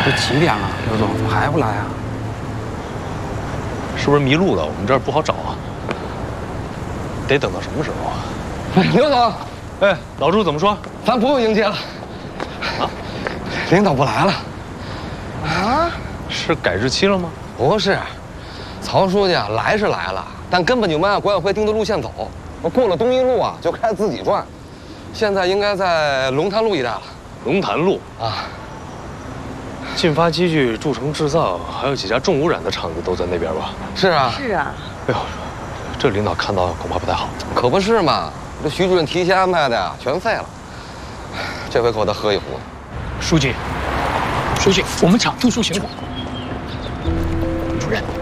都几点了，刘总怎么还不来啊？ 是不是迷路了？我们这儿不好找啊。得等到什么时候啊？ 刘总， 哎，老朱怎么说？ 咱不用迎接了。啊，领导不来了。 啊？ 是改日期了吗？ 不是，曹书记啊，来是来了，但根本就没按管委会定的路线走。过了东一路啊，就开始自己转。现在应该在龙潭路一带了。 龙潭路啊。 进发机具、铸成制造，还有几家重污染的厂子都在那边吧？ 是啊。 是啊。 哎呦，这领导看到恐怕不太好。 可不是嘛，这徐主任提前安排的呀，全废了。这回可得喝一壶。 书记，我们抢突出行动。主任。